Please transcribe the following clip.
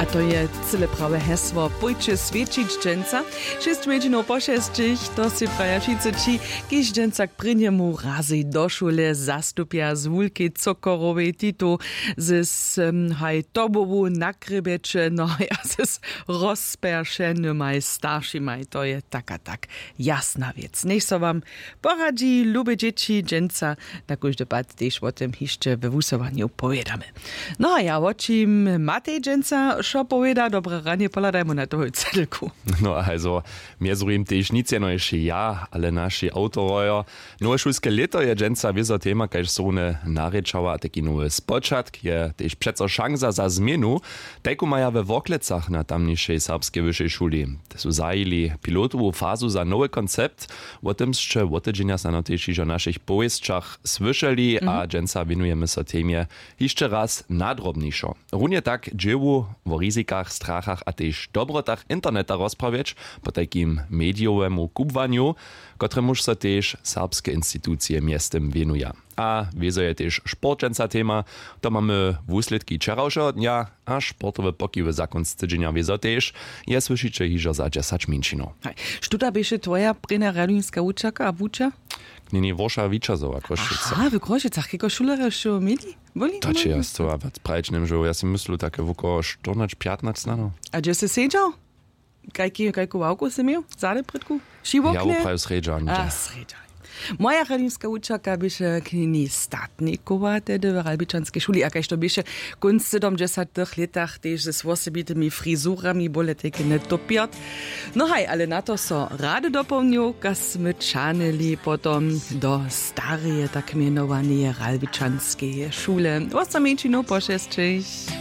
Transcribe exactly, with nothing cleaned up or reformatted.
to je cyle prawe hesło Pójdzie świecić dżęca. Šest medžino po šestich, to si prajačice či, kiž dżęcak pryniemu razy do szule zastupia z wulki cukorowej titu, z um, hajtobowu nakrybecze, no ja z rozperszenymaj starszymaj, to je taka tak jasna wiec. Niech so wam poradzi, lubię dzieci dżęca, takoż debat też o tym jeszcze we wusowaniu powiadamy. No a ja o czym Matej dżęca szo powiada, dobre ranie, poladajmy na toho cedelku. No also, mir zrujim tež nic jenojši ja, ale naši autorojo. Nowe šulske leto je dżęca wizo tema, kaž so ne narečava, taki nowy spočatk, je tež přeco šansa za zmjenu. Tajku maja we Woklecach na tamnišej serbskiej wyższej szuli. Te su zajili pilotovu fazu za nowy koncept, o tym sče wotedženja sa no tež ižo našich povestčach słyšeli, mm-hmm. a dżęca winujemy so temie jeszcze raz nadrobniejszo. Runie tak dziewu o rizikach, strachach a tež dobrotach interneta rozprawiać po takim mediowemu kubwaniu, któremuż so tež serbskie instytucje miestem winuje. A wieso je tež sportdżęca tema, to mamy wusledki wczorajszego dnia, a sportowe pokiwy za konc tydzienia wieso tež je słyszycie hižo za dziesięć minčino. Študa bieše tvoja prina radinska učaka a vuča? Nie, Worsza Wiczazowa, Kroščica. Aha, w Kroščicach, kako šulere šo mili? Boli? To či ja to, a v prajčnem žovu, ja si myslel také voko štornač, piatnač snano. A gdzie se siedział? Kajki, kajku wałku se miał? Zade predku? Šiwokle? Ja, upraju sređa. A, sređa. Moja radinska učaka biše knini statnikova tedy v Ralbičanskej šuli, a kaž to biše konc sedemdesiatych letach tež ze svosebitými frizurami bole teke netopiat. No haj, ale na to so rade doplňujú, kas sme čanili potom do stareje tak menovanej Ralbičanskej šule. Osem menšinov po šestich.